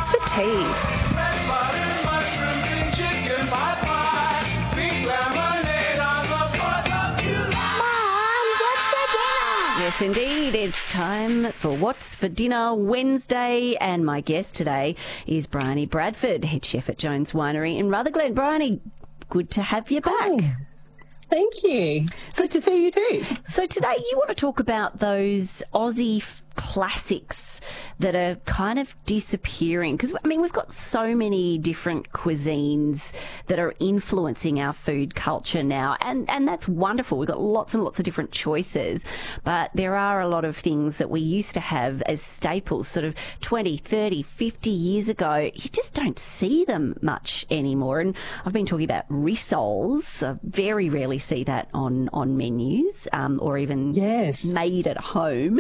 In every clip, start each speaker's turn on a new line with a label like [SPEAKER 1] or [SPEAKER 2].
[SPEAKER 1] What's for tea? Yes, indeed. It's time for What's for Dinner Wednesday, and my guest today is Bryony Bradford, head chef at Jones Winery in Rutherglen. Bryony, good to have you back.
[SPEAKER 2] Oh, thank you. Good to see you too.
[SPEAKER 1] So today you want to talk about those Aussie classics that are kind of disappearing, because I mean we've got so many different cuisines that are influencing our food culture now, and that's wonderful. We've got lots and lots of different choices, but there are a lot of things that we used to have as staples sort of 20, 30, 50 years ago. You just don't see them much anymore, and I've been talking about rissoles. I very rarely see that on menus, or even made at home.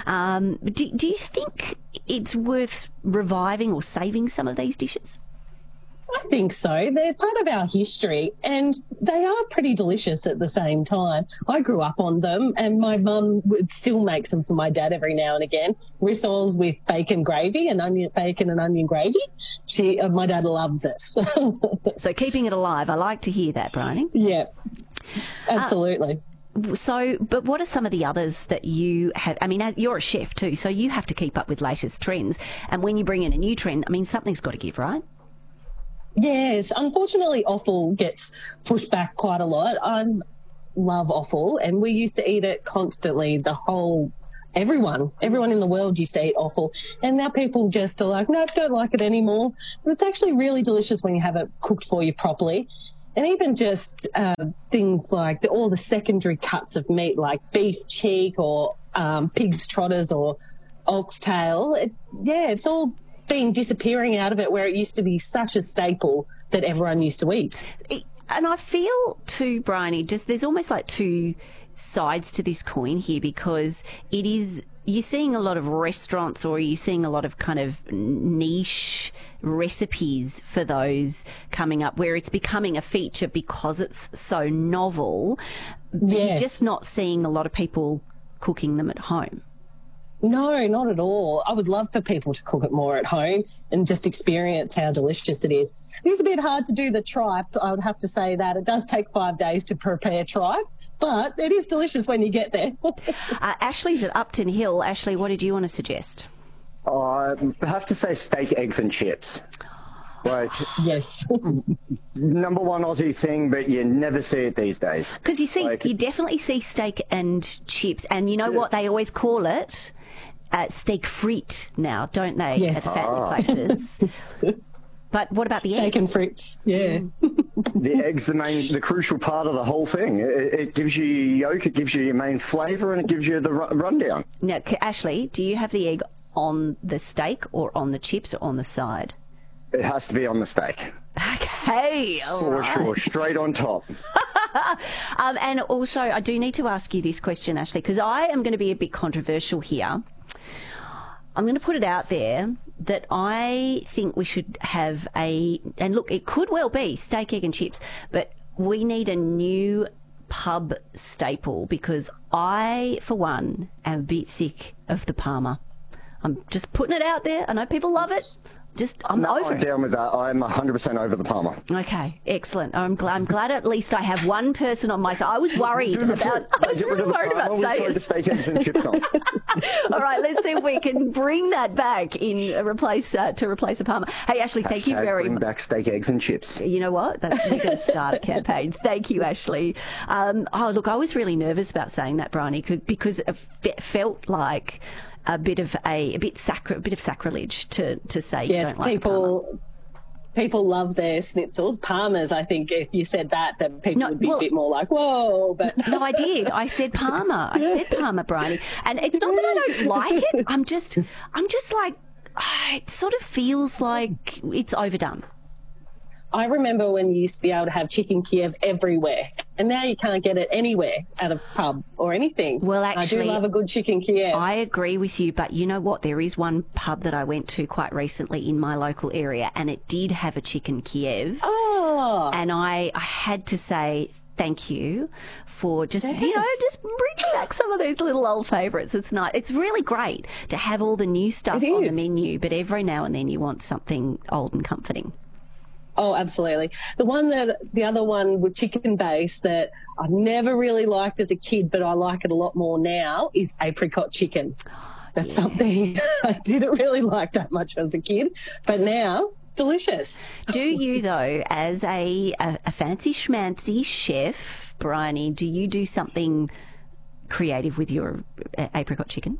[SPEAKER 1] Do you think it's worth reviving or saving some of these dishes?
[SPEAKER 2] I think so. They're part of our history and they are pretty delicious at the same time. I grew up on them and my mum still makes them for my dad every now and again. Rissoles with bacon gravy and bacon and onion gravy. My dad loves it.
[SPEAKER 1] So keeping it alive. I like to hear that, Bryony.
[SPEAKER 2] Yeah, absolutely.
[SPEAKER 1] So, but what are some of the others that you have? I mean, you're a chef too, so you have to keep up with latest trends. And when you bring in a new trend, I mean, something's got to give, right?
[SPEAKER 2] Yes. Unfortunately, offal gets pushed back quite a lot. I love offal, and we used to eat it constantly. Everyone in the world used to eat offal. And now people just are like, no, don't like it anymore. But it's actually really delicious when you have it cooked for you properly. And even just things like all the secondary cuts of meat, like beef cheek or pig's trotters or oxtail. It's all been disappearing out of it, where it used to be such a staple that everyone used to eat.
[SPEAKER 1] And I feel too, Bryony, just there's almost like two sides to this coin here, because it is, you're seeing a lot of restaurants, or you're seeing a lot of kind of niche recipes for those coming up, where it's becoming a feature because it's so novel. Yes. You're just not seeing a lot of people cooking them at home.
[SPEAKER 2] No, not at all. I would love for people to cook it more at home and just experience how delicious it is. It is a bit hard to do the tripe. I would have to say that. It does take 5 days to prepare tripe, but it is delicious when you get there.
[SPEAKER 1] Ashley's at Upton Hill. Ashley, what did you want to suggest?
[SPEAKER 3] I have to say steak, eggs and chips. Like,
[SPEAKER 2] yes.
[SPEAKER 3] Number one Aussie thing, but you never see it these days.
[SPEAKER 1] Because you definitely see steak and chips, and you know what they always call it? Steak frite now, don't they?
[SPEAKER 2] Yes.
[SPEAKER 1] At the fancy places. But what about the
[SPEAKER 2] steak
[SPEAKER 1] egg?
[SPEAKER 2] and frites? Yeah.
[SPEAKER 3] The egg's the crucial part of the whole thing. It gives you your yolk, it gives you your main flavour, and it gives you the rundown.
[SPEAKER 1] Now, Ashley, do you have the egg on the steak or on the chips or on the side?
[SPEAKER 3] It has to be on the steak.
[SPEAKER 1] Okay.
[SPEAKER 3] For sure, straight on top.
[SPEAKER 1] And also, I do need to ask you this question, Ashley, because I am going to be a bit controversial here. I'm going to put it out there that I think we should have and look, it could well be steak, egg and chips, but we need a new pub staple, because I, for one, am a bit sick of the Parma. I'm just putting it out there. I know people love it. I'm over it.
[SPEAKER 3] I'm down with that. I'm 100% over the Parma.
[SPEAKER 1] Okay, excellent. I'm glad at least I have one person on my side. I was worried about saying
[SPEAKER 3] the steak, eggs and chips on.
[SPEAKER 1] All right, let's see if we can bring that back to replace the Parma. Hey, Ashley, thank you very much.
[SPEAKER 3] Bring back steak, eggs and chips.
[SPEAKER 1] You know what? We're going to start a campaign. Thank you, Ashley. Look, I was really nervous about saying that, Bryony, because it felt like a bit of sacrilege to say.
[SPEAKER 2] Yes,
[SPEAKER 1] you don't like
[SPEAKER 2] people love their schnitzels. Parmas, I think if you said that people would be a bit more like, whoa. But
[SPEAKER 1] no, I did. I said Parma. I said Parma, Bryony. And it's not that I don't like it. I'm just like, it sort of feels like it's overdone.
[SPEAKER 2] I remember when you used to be able to have chicken Kiev everywhere, and now you can't get it anywhere at a pub or anything.
[SPEAKER 1] Well, actually,
[SPEAKER 2] I do love a good chicken Kiev.
[SPEAKER 1] I agree with you, but you know what? There is one pub that I went to quite recently in my local area, and it did have a chicken Kiev.
[SPEAKER 2] Oh.
[SPEAKER 1] And I had to say, thank you for just, just bringing back some of those little old favourites. It's nice. It's really great to have all the new stuff on the menu, but every now and then you want something old and comforting.
[SPEAKER 2] Oh, absolutely. The other one with chicken base that I've never really liked as a kid, but I like it a lot more now, is apricot chicken. That's something I didn't really like that much as a kid, but now, delicious.
[SPEAKER 1] Do you, though, as a fancy schmancy chef, Bryony, do you do something creative with your apricot chicken?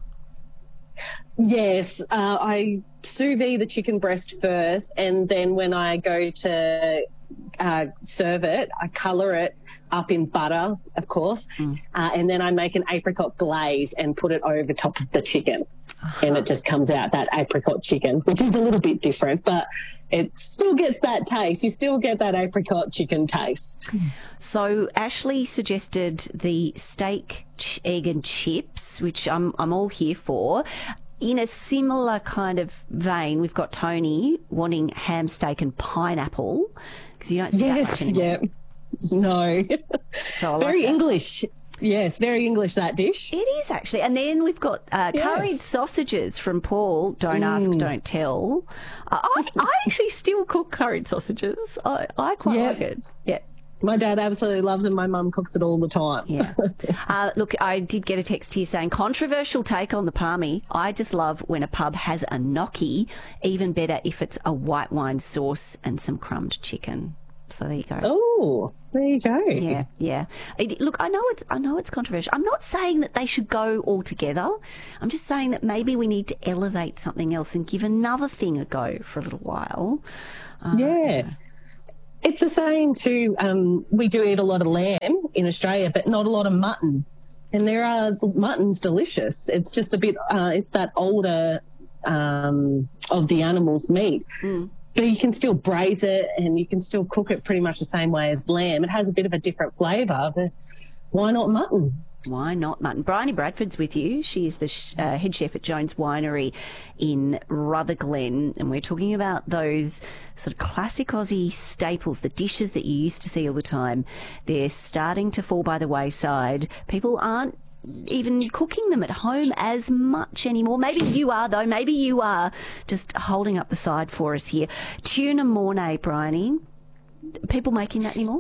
[SPEAKER 2] Yes, I sous vide the chicken breast first, and then when I go to serve it, I colour it up in butter, of course, and then I make an apricot glaze and put it over top of the chicken. And it just comes out that apricot chicken, which is a little bit different, but it still gets that taste. You still get that apricot chicken taste.
[SPEAKER 1] So Ashley suggested the steak, egg and chips, which I'm all here for. In a similar kind of vein, we've got Tony wanting ham, steak and pineapple, because you don't see that much anymore.
[SPEAKER 2] Yeah. No.
[SPEAKER 1] So
[SPEAKER 2] very English. Yes, very English, that dish.
[SPEAKER 1] It is actually. And then we've got curried sausages from Paul. Don't ask, don't tell. I actually still cook curried sausages. I quite like it. Yeah.
[SPEAKER 2] My dad absolutely loves it. My mum cooks it all the time.
[SPEAKER 1] Yeah. Look, I did get a text here saying, controversial take on the palmy. I just love when a pub has a gnocchi. Even better if it's a white wine sauce and some crumbed chicken. So there you go.
[SPEAKER 2] Oh, there you go.
[SPEAKER 1] Yeah, yeah. Look, I know it's controversial. I'm not saying that they should go all together. I'm just saying that maybe we need to elevate something else and give another thing a go for a little while.
[SPEAKER 2] Yeah. It's the same too. We do eat a lot of lamb in Australia, but not a lot of mutton. And mutton's delicious. It's just a bit, it's that older of the animal's meat. But you can still braise it and you can still cook it pretty much the same way as lamb. It has a bit of a different flavour, but why not mutton?
[SPEAKER 1] Why not mutton? Bryony Bradford's with you. She's the head chef at Jones Winery in Rutherglen, and we're talking about those sort of classic Aussie staples, the dishes that you used to see all the time. They're starting to fall by the wayside. People aren't even cooking them at home as much anymore. Maybe you are, though. Maybe you are just holding up the side for us here. Tuna Mornay, Bryony. People making that anymore?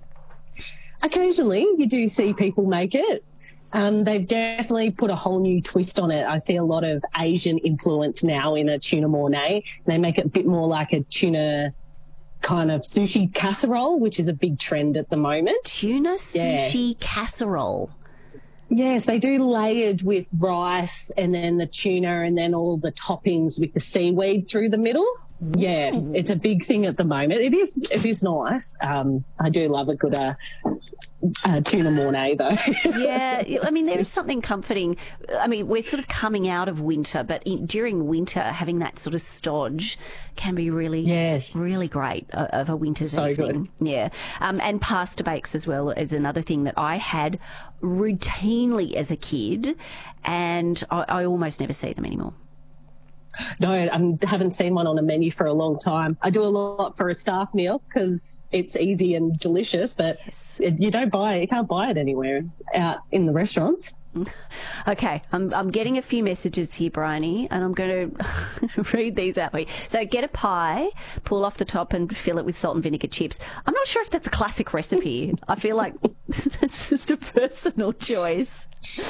[SPEAKER 2] Occasionally, you do see people make it. They've definitely put a whole new twist on it. I see a lot of Asian influence now in a tuna mornay. They make it a bit more like a tuna kind of sushi casserole, which is a big trend at the moment.
[SPEAKER 1] Tuna sushi casserole.
[SPEAKER 2] Yes, they do layered with rice and then the tuna and then all the toppings with the seaweed through the middle. Yeah, it's a big thing at the moment. It is nice. I do love a good tuna mornay, though.
[SPEAKER 1] Yeah, I mean, there is something comforting. I mean, we're sort of coming out of winter, but during winter, having that sort of stodge can be really, really great of a winter's evening. Good. Yeah, and pasta bakes as well is another thing that I had routinely as a kid, and I almost never see them anymore.
[SPEAKER 2] No, I haven't seen one on a menu for a long time. I do a lot for a staff meal because it's easy and delicious, but you can't buy it anywhere out in the restaurants.
[SPEAKER 1] Okay, I'm getting a few messages here, Bryony, and I'm going to read these out for you. So get a pie, pull off the top and fill it with salt and vinegar chips. I'm not sure if that's a classic recipe. I feel like it's just a personal choice.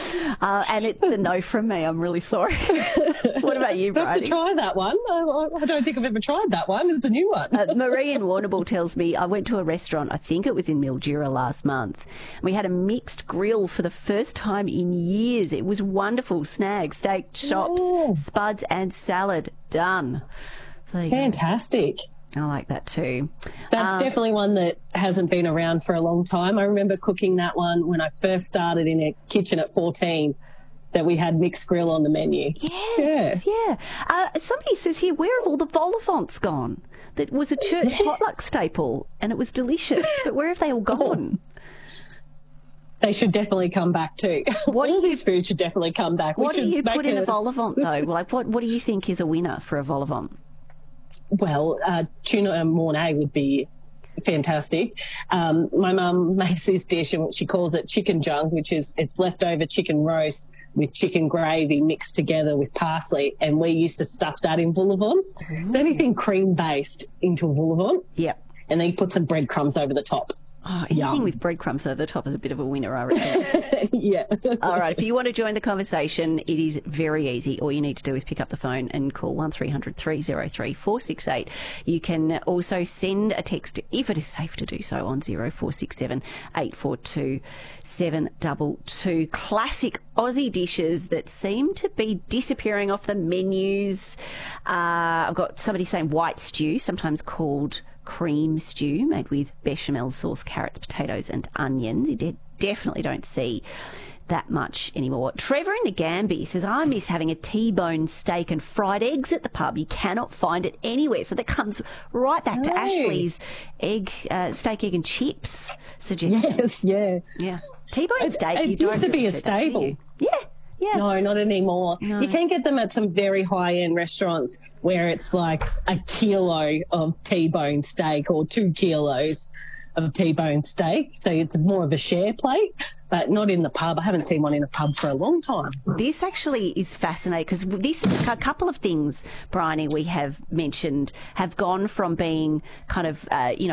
[SPEAKER 1] And it's a no from me. I'm really sorry. What about you, Bryony?
[SPEAKER 2] I have to try that one. I don't think I've ever tried that one. It's a new one.
[SPEAKER 1] Marie in Warrnambool tells me, I went to a restaurant, I think it was in Mildura last month. We had a mixed grill for the first time in years. It was wonderful. Snag, steak, chops, spuds and salad. Done. So there you
[SPEAKER 2] Fantastic.
[SPEAKER 1] Go. I like that too.
[SPEAKER 2] That's definitely one that hasn't been around for a long time. I remember cooking that one when I first started in a kitchen at 14, that we had mixed grill on the menu.
[SPEAKER 1] Yes, yeah. Somebody says here, where have all the vol au vents gone? That was a church potluck staple and it was delicious, but where have they all gone?
[SPEAKER 2] They should definitely come back too. All these foods should definitely come back.
[SPEAKER 1] What do you put in a vol au vent though? Like what do you think is a winner for a vol au vent?
[SPEAKER 2] Well, tuna mornay would be fantastic. My mum makes this dish and she calls it chicken junk, which is it's leftover chicken roast with chicken gravy mixed together with parsley, and we used to stuff that in vol au vents. So anything cream-based into a vol au vent.
[SPEAKER 1] Yep.
[SPEAKER 2] And then you put some breadcrumbs over the top.
[SPEAKER 1] Oh, anything with breadcrumbs over the top is a bit of a winner, I reckon.
[SPEAKER 2] Yeah.
[SPEAKER 1] All right. If you want to join the conversation, it is very easy. All you need to do is pick up the phone and call 1300 303 468. You can also send a text, if it is safe to do so, on 0467 842 722. Classic Aussie dishes that seem to be disappearing off the menus. I've got somebody saying white stew, sometimes called cream stew, made with bechamel sauce, carrots, potatoes and onions. You definitely don't see that much anymore. Trevor in Nagambie says, I miss having a T-bone steak and fried eggs at the pub. You cannot find it anywhere. So that comes right back to Ashley's steak, egg and chips suggestion.
[SPEAKER 2] Yes, yeah.
[SPEAKER 1] Yeah. T-bone steak.
[SPEAKER 2] It used to be a staple.
[SPEAKER 1] Yeah. Yeah.
[SPEAKER 2] No, not anymore.
[SPEAKER 1] No.
[SPEAKER 2] You can get them at some very high-end restaurants where it's like a kilo of T-bone steak or 2 kilos of T-bone steak. So it's more of a share plate, but not in the pub. I haven't seen one in a pub for a long time.
[SPEAKER 1] This actually is fascinating because this a couple of things, Bryony, we have mentioned have gone from being kind of,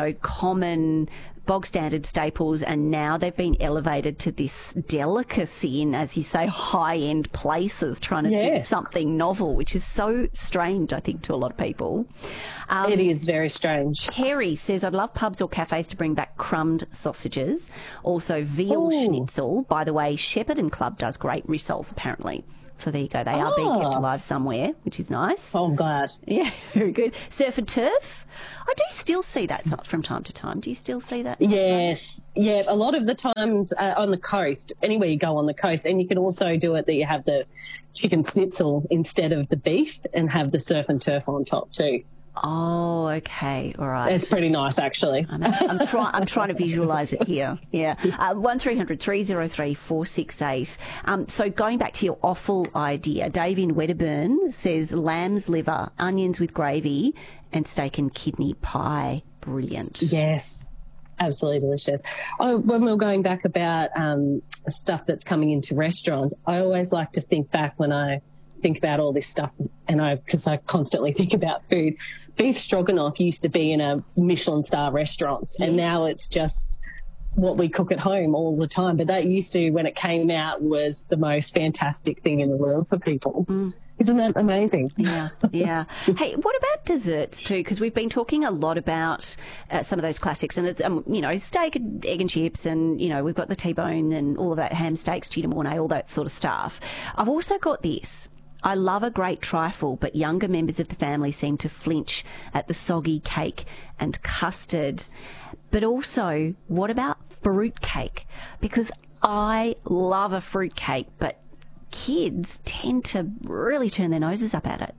[SPEAKER 1] common bog standard staples, and now they've been elevated to this delicacy in, as you say, high-end places trying to do something novel, which is so strange, I think, to a lot of people.
[SPEAKER 2] It is very strange.
[SPEAKER 1] Terry says, I'd love pubs or cafes to bring back crumbed sausages. Also, veal schnitzel. By the way, Shepparton Club does great rissoles, apparently. So there you go. They are being kept alive somewhere, which is nice.
[SPEAKER 2] Oh, I'm glad.
[SPEAKER 1] Yeah, very good. Surf and turf. I do still see that from time to time. Do you still see that?
[SPEAKER 2] Yes. Yeah, a lot of the times on the coast, anywhere you go on the coast, and you can also do it that you have the chicken schnitzel instead of the beef and have the surf and turf on top too.
[SPEAKER 1] Oh, okay. All right.
[SPEAKER 2] It's pretty nice, actually.
[SPEAKER 1] I'm trying to visualise it here. Yeah. 1300 303 468. So going back to your offal idea, Dave in Wedderburn says lamb's liver, onions with gravy and steak and kidney pie. Brilliant.
[SPEAKER 2] Yes. Absolutely delicious. When we were going back about stuff that's coming into restaurants, I always like to think back when I think about all this stuff, and because I constantly think about food. Beef stroganoff used to be in a Michelin star restaurants, and now it's just what we cook at home all the time. But that used to, when it came out, was the most fantastic thing in the world for people. Isn't that amazing?
[SPEAKER 1] Yeah, yeah. Hey, what about desserts too? Because we've been talking a lot about some of those classics, and it's steak and egg and chips, and we've got the T-bone and all of that, ham steaks, Cheetah Mornay, all that sort of stuff. I've also got this. I love a great trifle, but younger members of the family seem to flinch at the soggy cake and custard. But also, what about fruit cake? Because I love a fruit cake, but kids tend to really turn their noses up at it.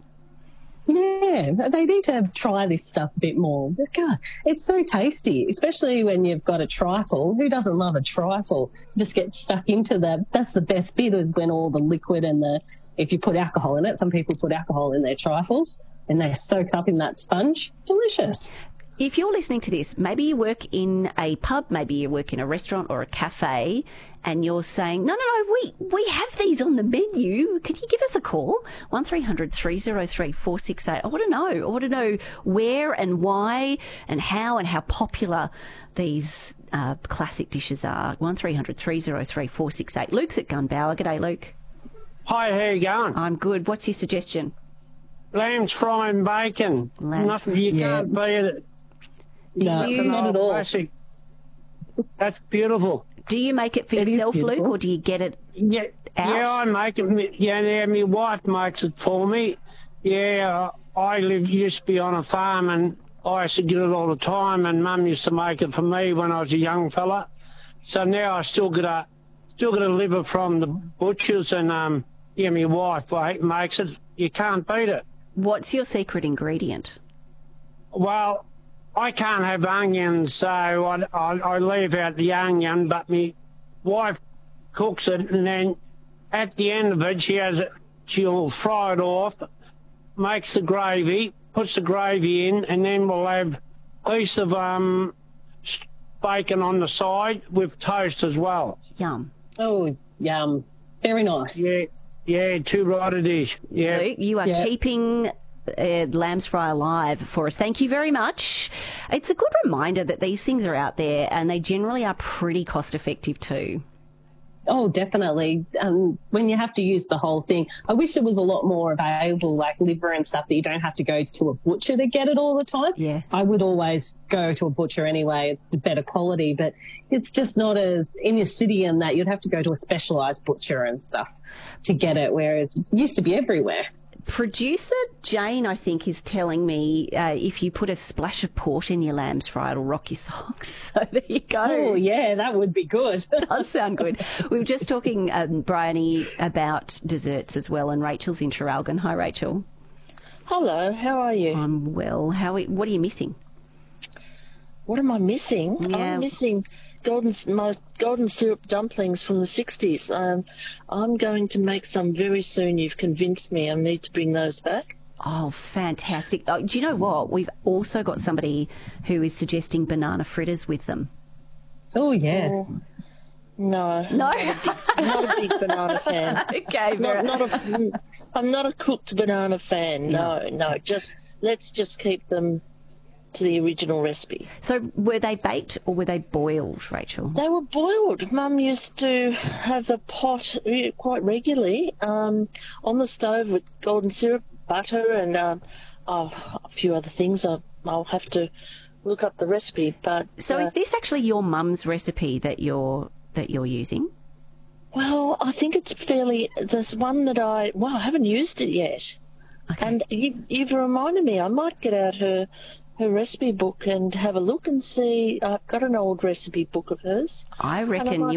[SPEAKER 2] Yeah, they need to try this stuff a bit more. God, it's so tasty, especially when you've got a trifle. Who doesn't love a trifle? Just get stuck into that's the best bit, is when all the liquid and if you put alcohol in it, some people put alcohol in their trifles and they soak up in that sponge. Delicious.
[SPEAKER 1] If you're listening to this, maybe you work in a pub, maybe you work in a restaurant or a cafe, and you're saying, no, we have these on the menu. Can you give us a call? 1300 303 468. I want to know where and why and how popular these classic dishes are. 1300 303 468. Luke's at Gunbower. G'day, Luke.
[SPEAKER 4] Hi, how you going?
[SPEAKER 1] I'm good. What's your suggestion?
[SPEAKER 4] Lamb's frying bacon. Nothing, you can't beat it.
[SPEAKER 2] No, not at all.
[SPEAKER 4] Classic. That's beautiful.
[SPEAKER 1] Do you make it for yourself, Luke, or do you get it out?
[SPEAKER 4] Yeah, I make it. Yeah, my wife makes it for me. Yeah, I used to be on a farm, and I used to get it all the time, and Mum used to make it for me when I was a young fella. So now I still get a liver from the butchers, and my wife makes it. You can't beat it.
[SPEAKER 1] What's your secret ingredient?
[SPEAKER 4] Well, I can't have onions, so I leave out the onion, but my wife cooks it, and then at the end of it, she'll fry it off, makes the gravy, puts the gravy in, and then we'll have a piece of bacon on the side with toast as well.
[SPEAKER 1] Yum.
[SPEAKER 2] Oh, yum. Very nice.
[SPEAKER 4] Yeah, too right it is. Yeah.
[SPEAKER 1] Luke, you are keeping Lamb's Fry alive for us. Thank you very much. It's a good reminder that these things are out there and they generally are pretty cost effective too.
[SPEAKER 2] Oh, definitely. When you have to use the whole thing, I wish there was a lot more available, like liver and stuff, that you don't have to go to a butcher to get it all the time.
[SPEAKER 1] Yes.
[SPEAKER 2] I would always go to a butcher anyway. It's better quality, but it's just not as in your city and that you'd have to go to a specialised butcher and stuff to get it, where it used to be everywhere.
[SPEAKER 1] Producer Jane, I think, is telling me if you put a splash of port in your Lamb's Fry, it'll rock your socks. So there you go.
[SPEAKER 2] Oh, yeah, that would be good.
[SPEAKER 1] Does sound good. We were just talking, Bryony, about desserts as well, and Rachel's in Traralgon. Hi, Rachel.
[SPEAKER 5] Hello, how are you?
[SPEAKER 1] I'm well. What are you missing?
[SPEAKER 5] What am I missing?
[SPEAKER 1] Yeah.
[SPEAKER 5] I'm missing my golden syrup dumplings from the 60s. I'm going to make some very soon. You've convinced me. I need to bring those back.
[SPEAKER 1] Oh, fantastic. Oh, do you know what? We've also got somebody who is suggesting banana fritters with them.
[SPEAKER 2] Oh, yes.
[SPEAKER 5] No. Not a big banana fan.
[SPEAKER 1] Okay,
[SPEAKER 5] I'm not a cooked banana fan. No. Let's just keep them to the original recipe.
[SPEAKER 1] So were they baked or were they boiled, Rachel?
[SPEAKER 5] They were boiled. Mum used to have a pot quite regularly on the stove with golden syrup, butter, and a few other things. I'll have to look up the recipe. But
[SPEAKER 1] so is this actually your mum's recipe that you're using?
[SPEAKER 5] Well, I think it's fairly. There's one that I haven't used it yet.
[SPEAKER 1] Okay.
[SPEAKER 5] And you've reminded me. I might get out her recipe book and have a look and see. I've got an old recipe book of hers.
[SPEAKER 1] I reckon